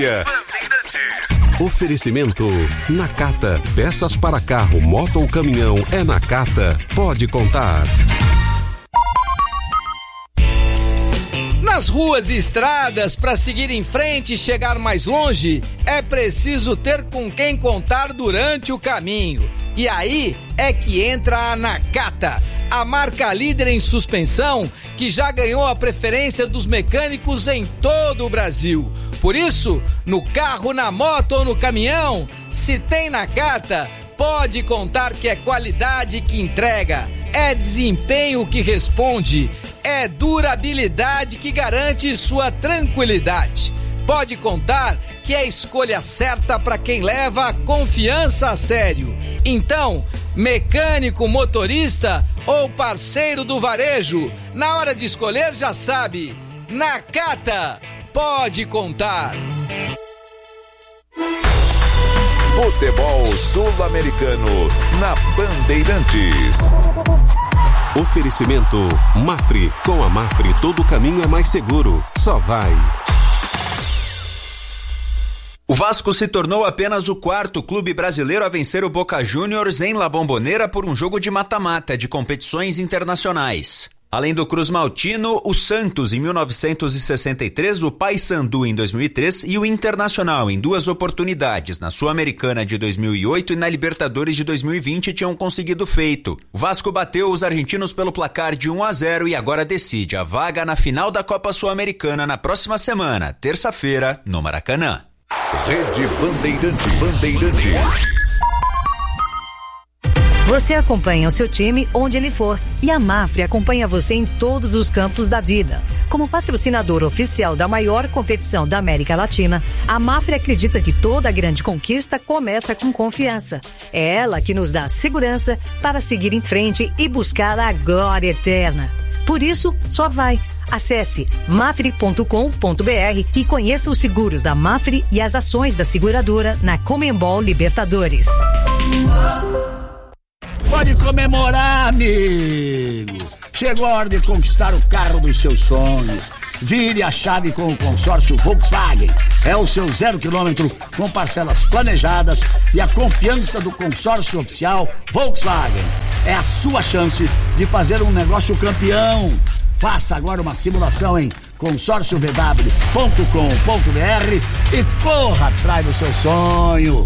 Oferecimento Nakata. Peças para carro, moto ou caminhão é Nakata. Pode contar. Nas ruas e estradas, para seguir em frente e chegar mais longe, é preciso ter com quem contar durante o caminho. E aí é que entra a Nakata, a marca líder em suspensão que já ganhou a preferência dos mecânicos em todo o Brasil. Por isso, no carro, na moto ou no caminhão, se tem Nakata, pode contar que é qualidade que entrega, é desempenho que responde, é durabilidade que garante sua tranquilidade. Pode contar que é a escolha certa para quem leva a confiança a sério. Então, mecânico, motorista ou parceiro do varejo, na hora de escolher já sabe, Nakata, pode contar. Futebol Sul-Americano na Bandeirantes. Oferecimento Mafre. Com a Mafre todo caminho é mais seguro. Só vai. O Vasco se tornou apenas o quarto clube brasileiro a vencer o Boca Juniors em La Bombonera por um jogo de mata-mata de competições internacionais. Além do Cruz Maltino, o Santos em 1963, o Paysandu em 2003 e o Internacional em 2 oportunidades, na Sul-Americana de 2008 e na Libertadores de 2020 tinham conseguido feito. O Vasco bateu os argentinos pelo placar de 1-0 e agora decide a vaga na final da Copa Sul-Americana na próxima semana, terça-feira, no Maracanã. Rede Bandeirantes. Você acompanha o seu time onde ele for e a Mafre acompanha você em todos os campos da vida. Como patrocinador oficial da maior competição da América Latina, a Mafre acredita que toda grande conquista começa com confiança. É ela que nos dá segurança para seguir em frente e buscar a glória eterna. Por isso, só vai. Acesse mafre.com.br e conheça os seguros da Mafre e as ações da seguradora na Conmebol Libertadores. Pode comemorar, amigo! Chegou a hora de conquistar o carro dos seus sonhos. Vire a chave com o consórcio Volkswagen. É o seu 0 km com parcelas planejadas e a confiança do consórcio oficial Volkswagen. É a sua chance de fazer um negócio campeão. Faça agora uma simulação em consórciovw.com.br e corra atrás do seu sonho.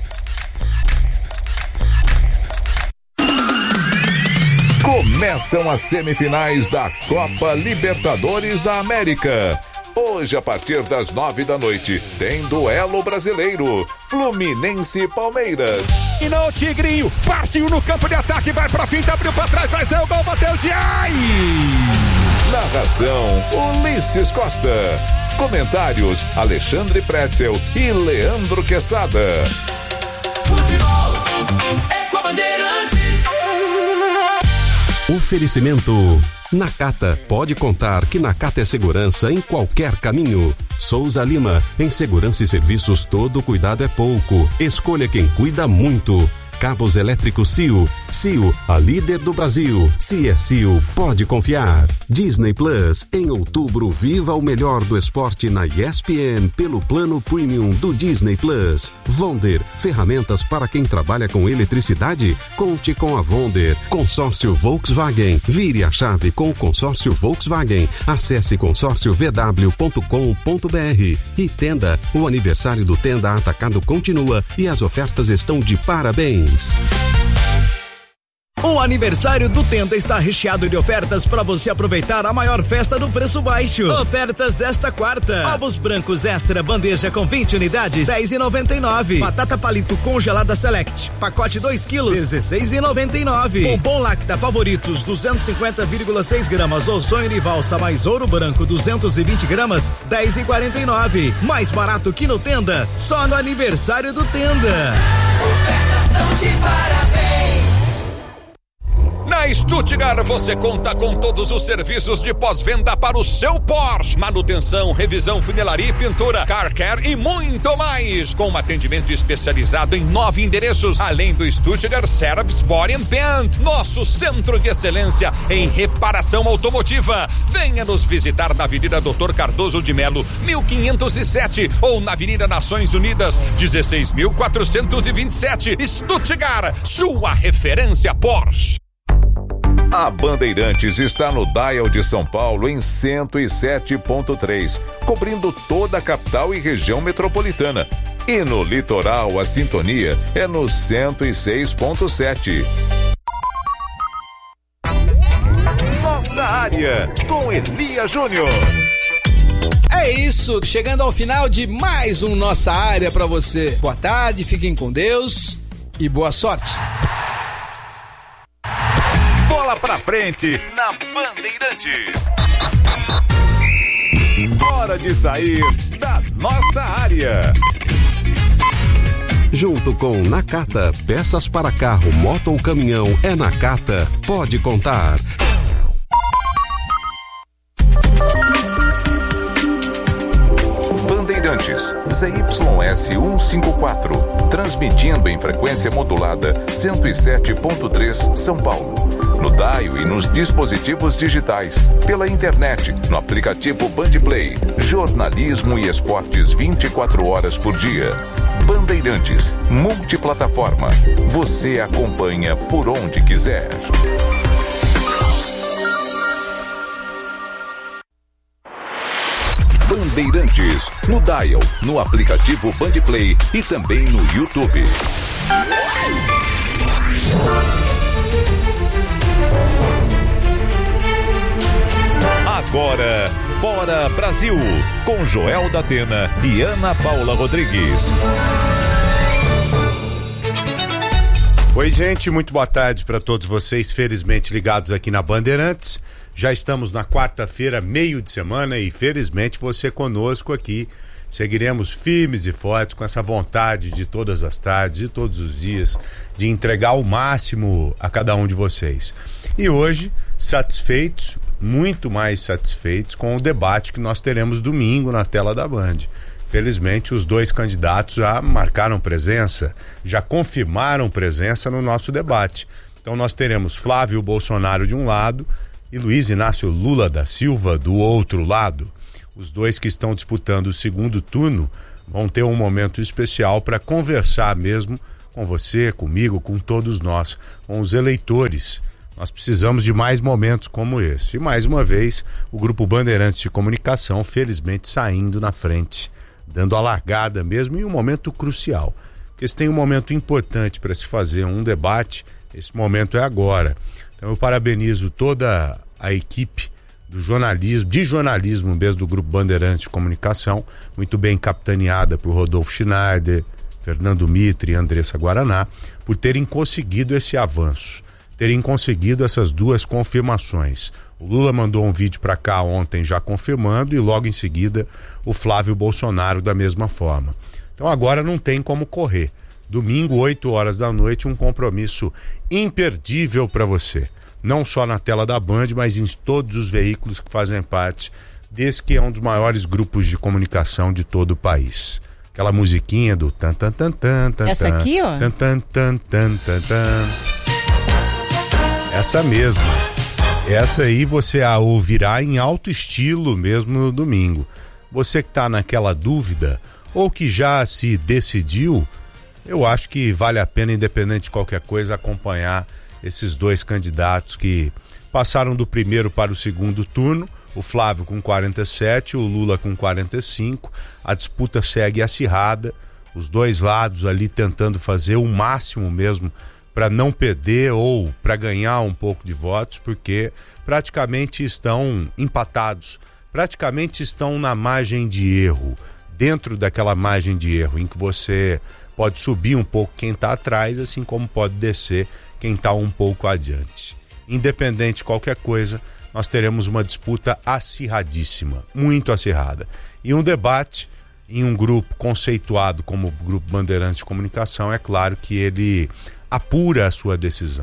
Começam as semifinais da Copa Libertadores da América. Hoje, a partir das 9h, tem duelo brasileiro. Fluminense e Palmeiras. E não, o Tigrinho partiu no campo de ataque, vai pra finta, abriu pra trás, vai ser o gol, bateu de ai! Narração, Ulisses Costa. Comentários, Alexandre Pretzel e Leandro Quesada. Futebol é com a Bandeirantes. Oferecimento Nakata. Pode contar que Nakata é segurança em qualquer caminho. Souza Lima. Em segurança e serviços todo cuidado é pouco. Escolha quem cuida muito. Cabos elétricos CIO. CIO, a líder do Brasil. Se é CIO, pode confiar. Disney Plus. Em outubro, viva o melhor do esporte na ESPN pelo plano premium do Disney Plus. Vonder. Ferramentas para quem trabalha com eletricidade? Conte com a Vonder. Consórcio Volkswagen. Vire a chave com o consórcio Volkswagen. Acesse consórciovw.com.br. E Tenda. O aniversário do Tenda Atacado continua e as ofertas estão de parabéns. O aniversário do Tenda está recheado de ofertas para você aproveitar a maior festa do preço baixo. Ofertas desta quarta: ovos brancos extra bandeja com 20 unidades, R$10,99. Batata palito congelada Select, pacote 2 quilos, R$16,99. Bombom Lacta Favoritos 250,6 gramas ou sonho de valsa mais ouro branco 220 gramas, R$10,49. Mais barato que no Tenda, só no aniversário do Tenda. Ofertas estão de parabéns. Na Na Stuttgart você conta com todos os serviços de pós-venda para o seu Porsche. Manutenção, revisão, funilaria e pintura, car care e muito mais. Com um atendimento especializado em 9 endereços, além do Stuttgart Service Body and Paint, nosso centro de excelência em reparação automotiva. Venha nos visitar na Avenida Dr. Cardoso de Melo, 1507, ou na Avenida Nações Unidas, 16.427, Stuttgart, sua referência Porsche. A Bandeirantes está no Dial de São Paulo em 107.3, cobrindo toda a capital e região metropolitana. E no litoral, a sintonia é no 106.7. Nossa área, com Elia Júnior. É isso, chegando ao final de mais um Nossa Área pra você. Boa tarde, fiquem com Deus e boa sorte. Bola pra frente na Bandeirantes. Hora de sair da nossa área. Junto com Nakata, peças para carro, moto ou caminhão, é Nakata, pode contar. Bandeirantes, ZYS 154, transmitindo em frequência modulada 107.3 São Paulo. No dial e nos dispositivos digitais, pela internet, no aplicativo Bandplay, jornalismo e esportes 24 horas por dia. Bandeirantes, multiplataforma. Você acompanha por onde quiser. Bandeirantes, no dial, no aplicativo Bandplay e também no YouTube. Agora, Bora Brasil, com Joel Datena e Ana Paula Rodrigues. Oi, gente, muito boa tarde para todos vocês, felizmente ligados aqui na Bandeirantes. Já estamos na quarta-feira, meio de semana, e felizmente você conosco aqui. Seguiremos firmes e fortes com essa vontade de todas as tardes, de todos os dias, de entregar o máximo a cada um de vocês. E hoje, satisfeitos, muito mais satisfeitos com o debate que nós teremos domingo na tela da Band. Felizmente, os dois candidatos já marcaram presença, já confirmaram presença no nosso debate. Então nós teremos Flávio Bolsonaro de um lado e Luiz Inácio Lula da Silva do outro lado. Os dois que estão disputando o segundo turno vão ter um momento especial para conversar mesmo com você, comigo, com todos nós, com os eleitores. Nós precisamos de mais momentos como esse. E mais uma vez, o Grupo Bandeirantes de Comunicação, felizmente, saindo na frente, dando a largada mesmo em um momento crucial. Porque se tem um momento importante para se fazer um debate, esse momento é agora. Então eu parabenizo toda a equipe do jornalismo mesmo do Grupo Bandeirantes de Comunicação, muito bem capitaneada por Rodolfo Schneider, Fernando Mitre e Andressa Guaraná, por terem conseguido esse avanço, terem conseguido essas duas confirmações. O Lula mandou um vídeo para cá ontem já confirmando, e logo em seguida o Flávio Bolsonaro da mesma forma. Então agora não tem como correr. Domingo, 8 horas da noite, um compromisso imperdível para você. Não só na tela da Band, mas em todos os veículos que fazem parte desse que é um dos maiores grupos de comunicação de todo o país. Aquela musiquinha do tan tan tan tan tan. Essa aqui, ó? Tan tan tan tan tan tan. Essa mesma. Essa aí você a ouvirá em alto estilo mesmo no domingo. Você que está naquela dúvida ou que já se decidiu, eu acho que vale a pena, independente de qualquer coisa, acompanhar esses dois candidatos que passaram do primeiro para o segundo turno, o Flávio com 47, o Lula com 45. A disputa segue acirrada, os dois lados ali tentando fazer o máximo mesmo para não perder ou para ganhar um pouco de votos, porque praticamente estão empatados, praticamente estão na margem de erro, dentro daquela margem de erro em que você pode subir um pouco quem está atrás, assim como pode descer quem está um pouco adiante. Independente de qualquer coisa, nós teremos uma disputa acirradíssima, muito acirrada. E um debate em um grupo conceituado como o Grupo Bandeirantes de Comunicação, é claro que ele apura a sua decisão.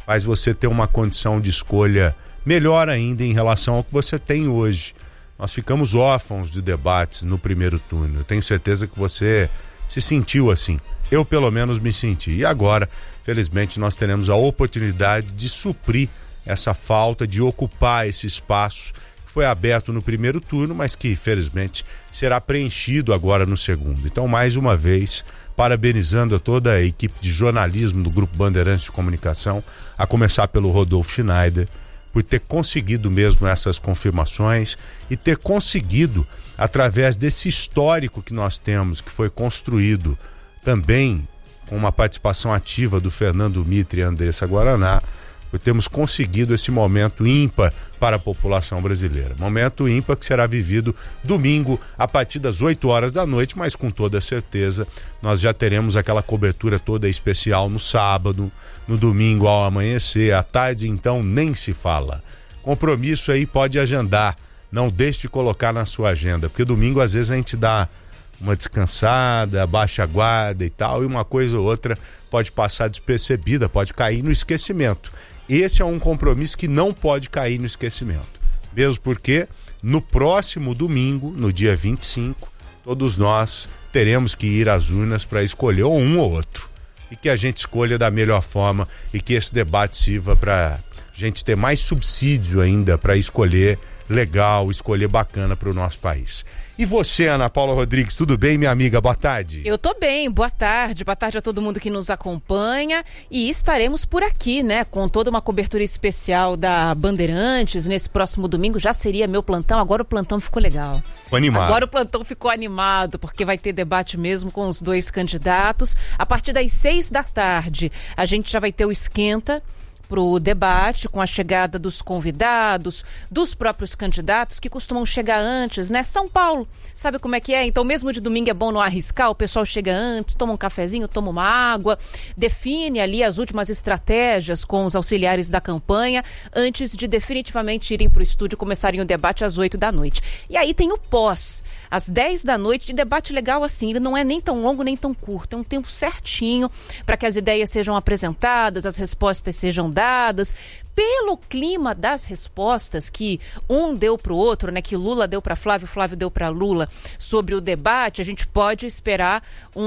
faz você ter uma condição de escolha melhor ainda em relação ao que você tem hoje. Nós ficamos órfãos de debates no primeiro turno. Eu tenho certeza que você se sentiu assim. Eu, pelo menos, me senti. E agora, felizmente, nós teremos a oportunidade de suprir essa falta, de ocupar esse espaço que foi aberto no primeiro turno, mas que, felizmente, será preenchido agora no segundo. Então, mais uma vez, parabenizando a toda a equipe de jornalismo do Grupo Bandeirantes de Comunicação, a começar pelo Rodolfo Schneider, por ter conseguido mesmo essas confirmações e ter conseguido, através desse histórico que nós temos, que foi construído também com uma participação ativa do Fernando Mitre e Andressa Guaraná, temos conseguido esse momento ímpar para a população brasileira. Momento ímpar que será vivido domingo a partir das 8 horas da noite, mas com toda certeza nós já teremos aquela cobertura toda especial no sábado, no domingo ao amanhecer, à tarde então nem se fala. Compromisso aí pode agendar, não deixe de colocar na sua agenda, porque domingo às vezes a gente dá uma descansada, baixa a guarda e tal, e uma coisa ou outra pode passar despercebida, pode cair no esquecimento. Esse é um compromisso que não pode cair no esquecimento. Mesmo porque no próximo domingo, no dia 25, todos nós teremos que ir às urnas para escolher ou um ou outro. E que a gente escolha da melhor forma e que esse debate sirva para a gente ter mais subsídio ainda para escolher legal, escolher bacana para o nosso país. E você, Ana Paula Rodrigues, tudo bem, minha amiga? Boa tarde. Eu tô bem, boa tarde a todo mundo que nos acompanha e estaremos por aqui, né, com toda uma cobertura especial da Bandeirantes nesse próximo domingo. Já seria meu plantão, agora o plantão ficou legal. Animado. Agora o plantão ficou animado, porque vai ter debate mesmo com os dois candidatos. A partir das 6 da tarde, a gente já vai ter o esquenta para o debate, com a chegada dos convidados, dos próprios candidatos que costumam chegar antes, né? São Paulo, sabe como é que é? Então mesmo de domingo é bom não arriscar, o pessoal chega antes, toma um cafezinho, toma uma água, define ali as últimas estratégias com os auxiliares da campanha, antes de definitivamente irem para o estúdio e começarem o debate às 8 da noite. E aí tem o pós, às 10 da noite, de debate legal assim, ele não é nem tão longo nem tão curto, é um tempo certinho para que as ideias sejam apresentadas, as respostas sejam dadas, pelo clima das respostas que um deu para o outro, né, que Lula deu para Flávio, Flávio deu para Lula, sobre o debate, a gente pode esperar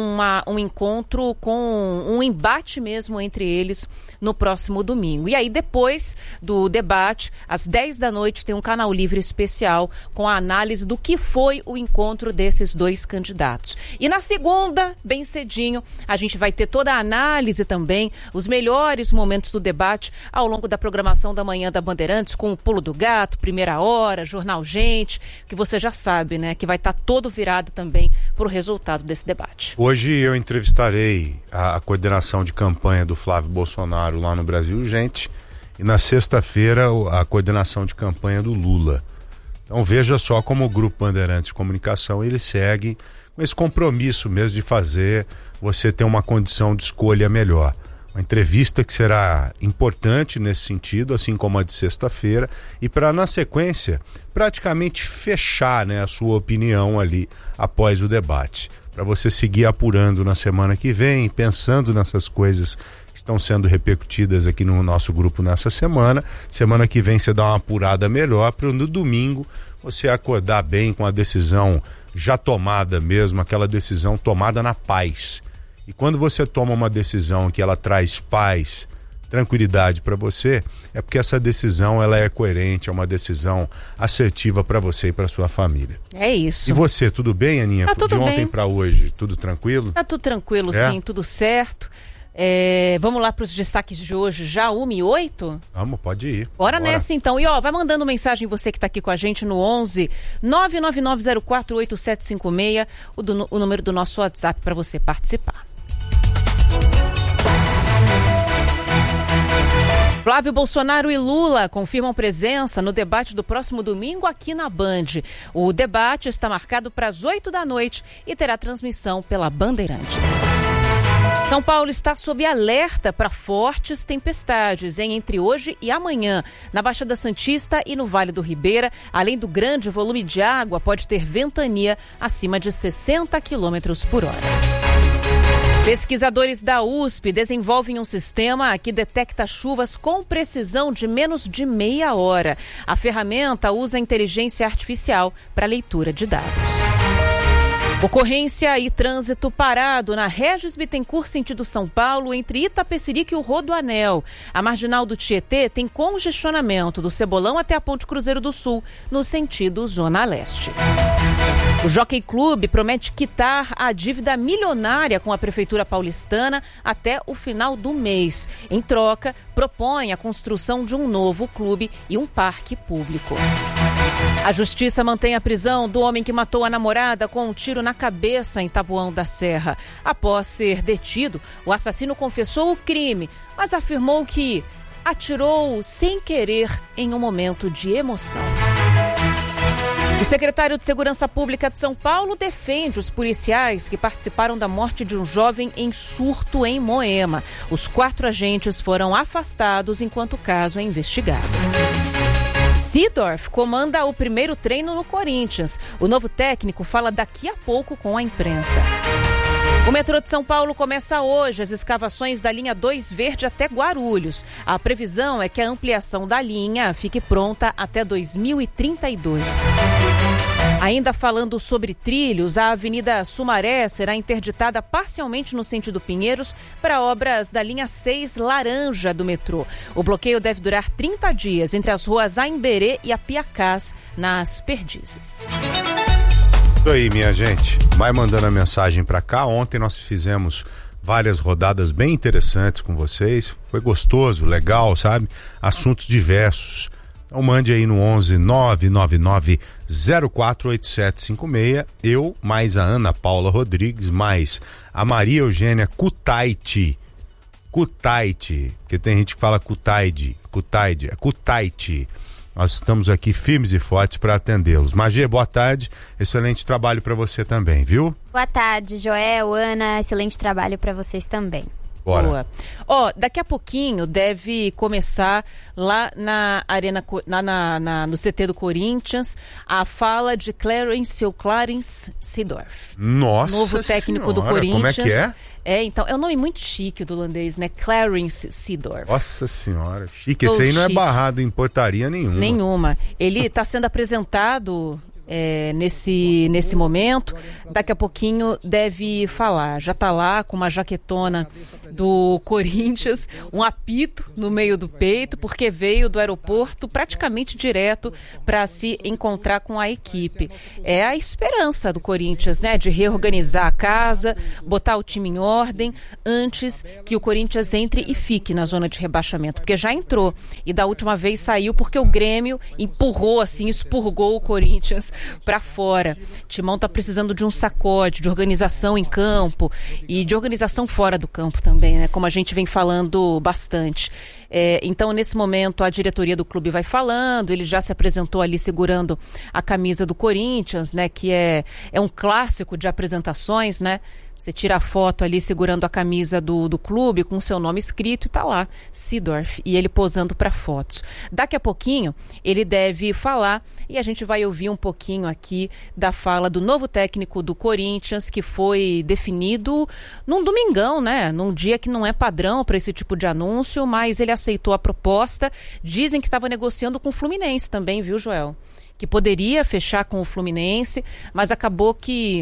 um encontro com um embate mesmo entre eles no próximo domingo. E aí depois do debate, às 10 da noite, tem um canal livre especial com a análise do que foi o encontro desses dois candidatos. E na segunda, bem cedinho, a gente vai ter toda a análise também, os melhores momentos do debate ao longo da programação da manhã da Bandeirantes, com o Pulo do Gato, Primeira Hora, Jornal Gente, que você já sabe, né, que vai estar todo virado também para o resultado desse debate. Hoje eu entrevistarei a coordenação de campanha do Flávio Bolsonaro lá no Brasil Gente, e na sexta-feira a coordenação de campanha do Lula. Então veja só como o Grupo Bandeirantes de Comunicação ele segue com esse compromisso mesmo de fazer você ter uma condição de escolha melhor. Uma entrevista que será importante nesse sentido, assim como a de sexta-feira, e para na sequência praticamente fechar, né, a sua opinião ali após o debate, para você seguir apurando na semana que vem, pensando nessas coisas que estão sendo repercutidas aqui no nosso grupo nessa semana. Semana que vem você dá uma apurada melhor para no domingo você acordar bem com a decisão já tomada mesmo, aquela decisão tomada na paz. E quando você toma uma decisão que ela traz paz, tranquilidade para você, é porque essa decisão ela é coerente, é uma decisão assertiva para você e para sua família. É isso. E você, tudo bem, Aninha? Tá tudo de ontem bem. para hoje, tudo tranquilo? Tá tudo tranquilo, sim, tudo certo. Vamos lá para os destaques de hoje, já 1h08? Vamos, pode ir. Bora nessa então. E vai mandando mensagem você que está aqui com a gente no 11 999048756, o número do nosso WhatsApp para você participar. Flávio Bolsonaro e Lula confirmam presença no debate do próximo domingo aqui na Band. O debate está marcado para as 8 da noite e terá transmissão pela Bandeirantes. São Paulo está sob alerta para fortes tempestades entre hoje e amanhã. Na Baixada Santista e no Vale do Ribeira, além do grande volume de água, pode ter ventania acima de 60 km por hora. Pesquisadores da USP desenvolvem um sistema que detecta chuvas com precisão de menos de meia hora. A ferramenta usa inteligência artificial para leitura de dados. Ocorrência e trânsito parado na Regis Bittencourt, sentido São Paulo, entre Itapecerica e o Rodoanel. A marginal do Tietê tem congestionamento do Cebolão até a Ponte Cruzeiro do Sul, no sentido Zona Leste. O Jockey Club promete quitar a dívida milionária com a Prefeitura paulistana até o final do mês. Em troca, propõe a construção de um novo clube e um parque público. A Justiça mantém a prisão do homem que matou a namorada com um tiro na cabeça em Taboão da Serra. Após ser detido, o assassino confessou o crime, mas afirmou que atirou sem querer em um momento de emoção. O secretário de Segurança Pública de São Paulo defende os policiais que participaram da morte de um jovem em surto em Moema. Os 4 agentes foram afastados enquanto o caso é investigado. Seedorf comanda o primeiro treino no Corinthians. O novo técnico fala daqui a pouco com a imprensa. O metrô de São Paulo começa hoje as escavações da linha 2 Verde até Guarulhos. A previsão é que a ampliação da linha fique pronta até 2032. Ainda falando sobre trilhos, a Avenida Sumaré será interditada parcialmente no sentido Pinheiros para obras da linha 6 Laranja do metrô. O bloqueio deve durar 30 dias entre as ruas Aimberê e Apiacás, nas Perdizes. Isso aí, minha gente. Vai mandando a mensagem pra cá. Ontem nós fizemos várias rodadas bem interessantes com vocês. Foi gostoso, legal, sabe? Assuntos diversos. Então mande aí no 11 999 048756. Eu, mais a Ana Paula Rodrigues, mais a Maria Eugênia Kutaiti. Porque tem gente que fala Kutaide, é Kutaiti. Nós estamos aqui firmes e fortes para atendê-los. Magê, boa tarde. Excelente trabalho para você também, viu? Boa tarde, Joel, Ana. Excelente trabalho para vocês também. Bora. Ó, daqui a pouquinho deve começar lá na Arena, no CT do Corinthians, a fala de Clarence Seedorf. Nossa novo técnico do Corinthians. Como é que é? Então, é um nome muito chique do holandês, né? Clarence Seedorf. Nossa senhora, chique. Esse aí não é barrado em portaria nenhuma. Ele está sendo apresentado nesse momento. Daqui a pouquinho deve falar. Já está lá com uma jaquetona do Corinthians, um apito no meio do peito, porque veio do aeroporto praticamente direto para se encontrar com a equipe. É a esperança do Corinthians, né? De reorganizar a casa, botar o time em ordem antes que o Corinthians entre e fique na zona de rebaixamento, porque já entrou e da última vez saiu porque o Grêmio expurgou o Corinthians para fora. Timão tá precisando de um sacode, de organização em campo e de organização fora do campo também, né? Como a gente vem falando bastante. Então, nesse momento, a diretoria do clube vai falando, ele já se apresentou ali segurando a camisa do Corinthians, né? Que é um clássico de apresentações, né? Você tira a foto ali segurando a camisa do clube com o seu nome escrito e tá lá, Seedorf, e ele posando para fotos. Daqui a pouquinho ele deve falar e a gente vai ouvir um pouquinho aqui da fala do novo técnico do Corinthians, que foi definido num domingão, né? Num dia que não é padrão para esse tipo de anúncio, mas ele aceitou a proposta. Dizem que estava negociando com o Fluminense também, viu, Joel? Que poderia fechar com o Fluminense, mas acabou que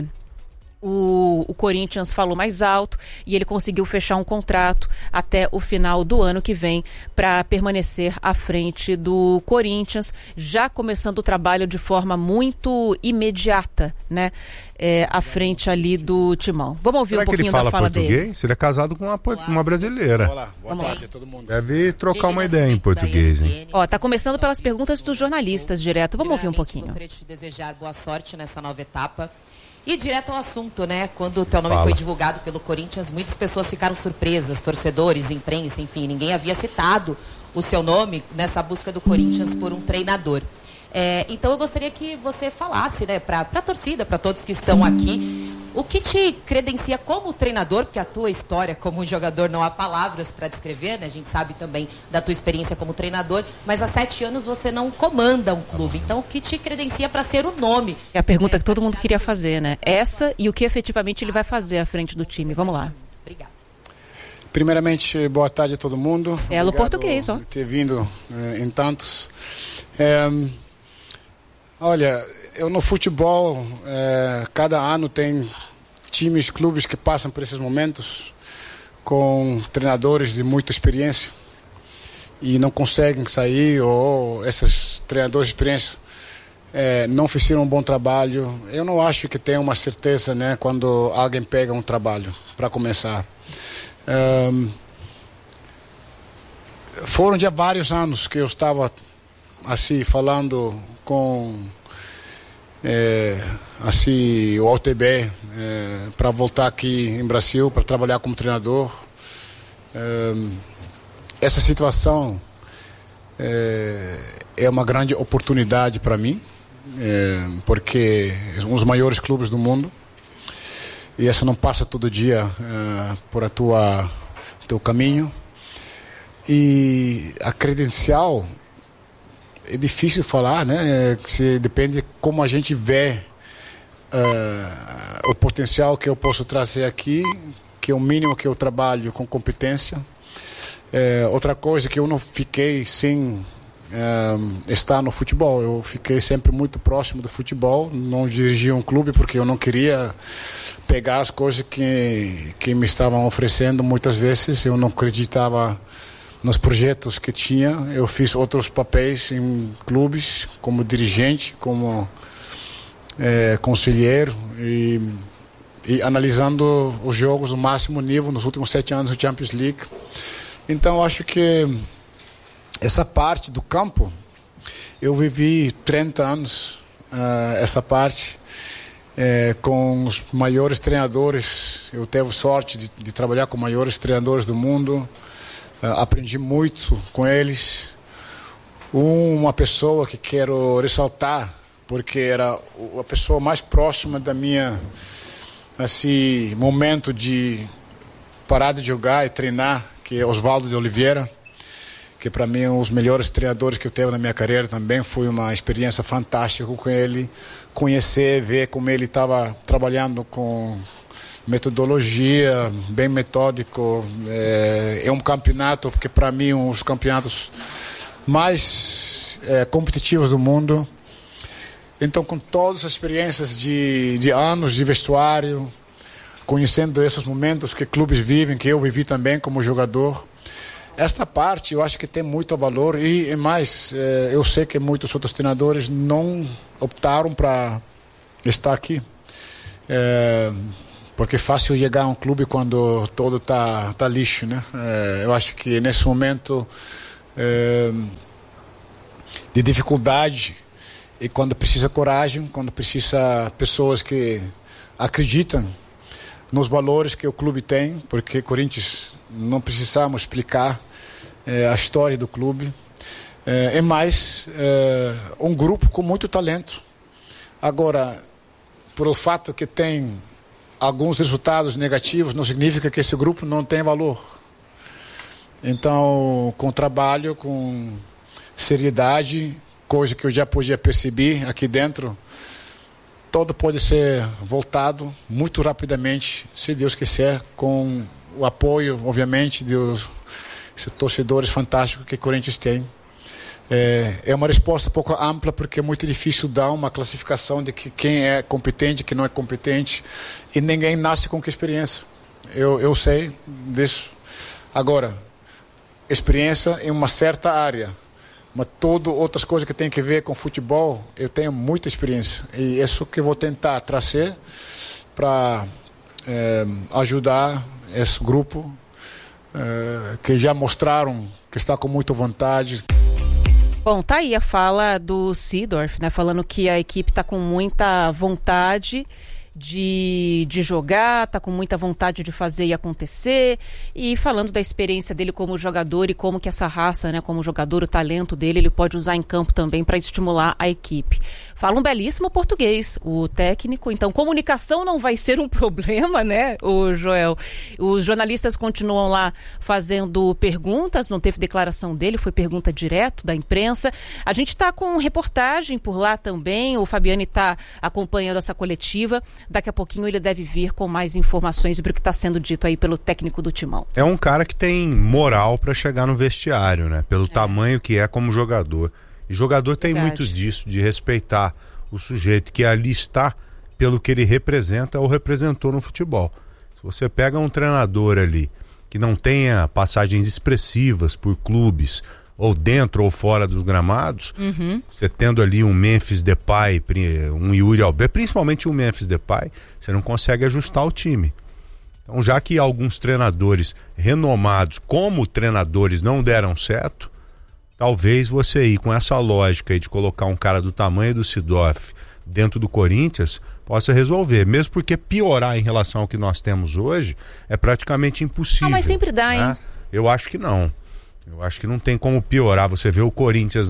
o Corinthians falou mais alto e ele conseguiu fechar um contrato até o final do ano que vem para permanecer à frente do Corinthians, já começando o trabalho de forma muito imediata, né? À frente ali do Timão. Vamos ouvir um pouquinho da fala dele. Português? Ele é casado com uma brasileira. Olá, boa tarde a todo mundo. Deve trocar uma ideia em português, hein? Ó, tá começando pelas perguntas dos jornalistas direto. Vamos ouvir um pouquinho. Gostaria de te desejar boa sorte nessa nova etapa. E direto ao assunto, né? Quando o teu nome foi divulgado pelo Corinthians, muitas pessoas ficaram surpresas, torcedores, imprensa, enfim, ninguém havia citado o seu nome nessa busca do Corinthians por um treinador. Então eu gostaria que você falasse, né, para a torcida, para todos que estão aqui, o que te credencia como treinador, porque a tua história como jogador não há palavras para descrever, né? A gente sabe também da tua experiência como treinador, mas há 7 anos você não comanda um clube. Então, o que te credencia para ser o nome? É a pergunta que todo mundo queria fazer, né? Essa e o que efetivamente ele vai fazer à frente do time. Vamos lá. Obrigada. Primeiramente, boa tarde a todo mundo. Elo português, ó. Por ter vindo em tantos. Olha, eu no futebol, cada ano tem times, clubes que passam por esses momentos com treinadores de muita experiência e não conseguem sair, ou esses treinadores de experiência não fizeram um bom trabalho. Eu não acho que tenha uma certeza, né, quando alguém pega um trabalho, para começar. Foram já vários anos que eu estava assim falando com assim o OTB para voltar aqui em Brasil para trabalhar como treinador. Essa situação é uma grande oportunidade para mim, porque são os maiores clubes do mundo. E isso não passa todo dia por teu caminho. E a credencial é difícil falar, né? Que depende como a gente vê o potencial que eu posso trazer aqui, que é o mínimo que eu trabalho com competência. Outra coisa que eu não fiquei sem estar no futebol. Eu fiquei sempre muito próximo do futebol. Não dirigi um clube porque eu não queria pegar as coisas que me estavam oferecendo. Muitas vezes eu não acreditava nos projetos que tinha. Eu fiz outros papéis em clubes, como dirigente, como conselheiro e analisando os jogos no máximo nível nos últimos 7 anos do Champions League. Então, acho que essa parte do campo, eu vivi 30 anos, essa parte, com os maiores treinadores. Eu tive sorte de trabalhar com os maiores treinadores do mundo. Aprendi muito com eles. Uma pessoa que quero ressaltar, porque era a pessoa mais próxima da minha assim, momento de parar de jogar e treinar, que é Osvaldo de Oliveira, que para mim é um dos melhores treinadores que eu tive na minha carreira também. Foi uma experiência fantástica com ele, conhecer, ver como ele estava trabalhando com metodologia, bem metódico. É um campeonato, porque para mim um dos campeonatos mais competitivos do mundo. Então, com todas as experiências de anos de vestuário, conhecendo esses momentos que clubes vivem, que eu vivi também como jogador, esta parte eu acho que tem muito valor. E mais, eu sei que muitos outros treinadores não optaram para estar aqui, porque é fácil chegar a um clube quando todo tá lixo, né? Eu acho que nesse momento de dificuldade, e quando precisa coragem, quando precisa pessoas que acreditam nos valores que o clube tem, porque Corinthians não precisamos explicar a história do clube, é mais um grupo com muito talento. Agora, por o fato que tem alguns resultados negativos, não significa que esse grupo não tem valor. Então, com trabalho, com seriedade, coisa que eu já podia perceber aqui dentro, todo pode ser voltado muito rapidamente, se Deus quiser, com o apoio, obviamente, dos torcedores fantásticos que o Corinthians tem. É uma resposta um pouco ampla, porque é muito difícil dar uma classificação de quem é competente, quem não é competente, e ninguém nasce com que experiência. Eu sei disso. Agora, experiência em uma certa área, mas todas outras coisas que tem que ver com futebol, eu tenho muita experiência. E isso que eu vou tentar trazer para ajudar esse grupo que já mostraram que está com muita vontade. Bom, tá aí a fala do Seedorf, né? Falando que a equipe está com muita vontade de jogar, tá com muita vontade de fazer e acontecer, e falando da experiência dele como jogador e como que essa raça, né, como jogador, o talento dele, ele pode usar em campo também para estimular a equipe. fala um belíssimo português, o técnico. Então, comunicação não vai ser um problema, né, o Joel? Os jornalistas continuam lá fazendo perguntas, não teve declaração dele, foi pergunta direto da imprensa. A gente está com reportagem por lá também, o Fabiane está acompanhando essa coletiva. Daqui a pouquinho ele deve vir com mais informações sobre o que está sendo dito aí pelo técnico do Timão. É um cara que tem moral para chegar no vestiário, né? Pelo tamanho que é como jogador. E jogador tem muito disso, de respeitar o sujeito que ali está pelo que ele representa ou representou no futebol. Se você pega um treinador ali que não tenha passagens expressivas por clubes, ou dentro ou fora dos gramados, você tendo ali um Memphis Depay, um Yuri Alberto, principalmente um Memphis Depay, você não consegue ajustar o time. Então, já que alguns treinadores renomados como treinadores não deram certo, talvez você ir com essa lógica aí de colocar um cara do tamanho do Seedorf dentro do Corinthians possa resolver, mesmo porque piorar em relação ao que nós temos hoje é praticamente impossível. Mas sempre dá, né? hein? Eu acho que não. Eu acho que não tem como piorar. Você vê o Corinthians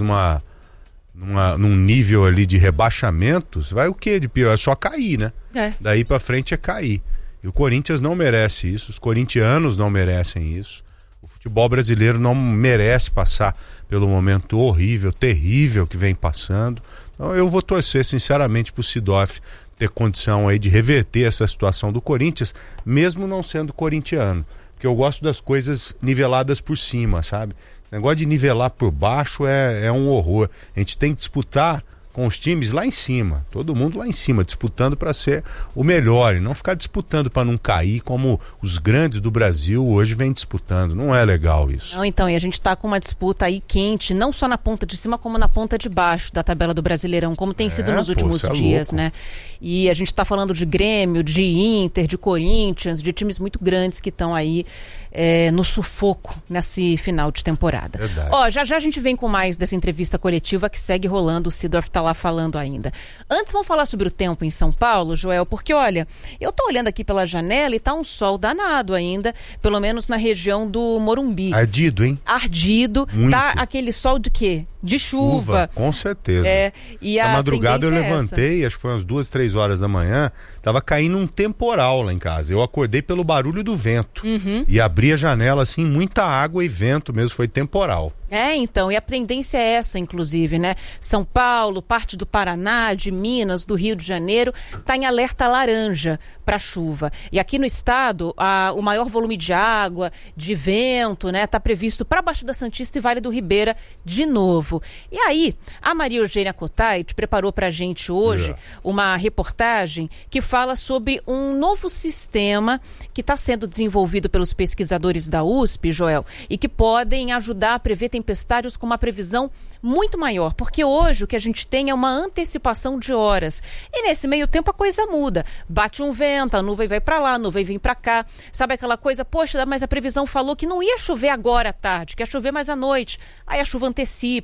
num nível ali de rebaixamento, você vai o quê de pior? É só cair, né? Daí pra frente é cair. E o Corinthians não merece isso, os corintianos não merecem isso. O futebol brasileiro não merece passar pelo momento horrível, terrível que vem passando. Então eu vou torcer sinceramente pro Seedorf ter condição aí de reverter essa situação do Corinthians, mesmo não sendo corintiano. Porque eu gosto das coisas niveladas por cima, sabe? Esse negócio de nivelar por baixo é um horror. A gente tem que disputar com os times lá em cima, todo mundo lá em cima, disputando para ser o melhor e não ficar disputando para não cair como os grandes do Brasil hoje vêm disputando. Não é legal isso. Não, então, e a gente está com uma disputa aí quente, não só na ponta de cima, como na ponta de baixo da tabela do Brasileirão, como tem sido nos últimos dias, né? E a gente está falando de Grêmio, de Inter, de Corinthians, de times muito grandes que estão aí no sufoco nesse final de temporada. Ó, já a gente vem com mais dessa entrevista coletiva que segue rolando, o Seedorf tá lá falando ainda. Antes vamos falar sobre o tempo em São Paulo, Joel, porque olha, eu tô olhando aqui pela janela e tá um sol danado ainda, pelo menos na região do Morumbi. Ardido, hein? Ardido. Muito. Tá aquele sol de quê? De chuva. Com certeza. E a madrugada eu levantei, essa. acho que foi umas 2, 3 horas da manhã, tava caindo um temporal lá em casa. Eu acordei pelo barulho do vento e abri a janela assim, muita água e vento mesmo, foi temporal. Então, e a tendência é essa, inclusive, né? São Paulo, parte do Paraná, de Minas, do Rio de Janeiro, está em alerta laranja para chuva. E aqui no estado, o maior volume de água, de vento, né? Está previsto para Baixada Santista e Vale do Ribeira de novo. E aí, a Maria Eugênia Cotait preparou para a gente hoje uma reportagem que fala sobre um novo sistema que está sendo desenvolvido pelos pesquisadores da USP, Joel, e que podem ajudar a prever tempestades com uma previsão muito maior, porque hoje o que a gente tem é uma antecipação de horas. E nesse meio tempo a coisa muda. Bate um vento, a nuvem vai para lá, a nuvem vem para cá. Sabe aquela coisa, poxa, mas a previsão falou que não ia chover agora à tarde, que ia chover mais à noite. Aí a chuva antecipa.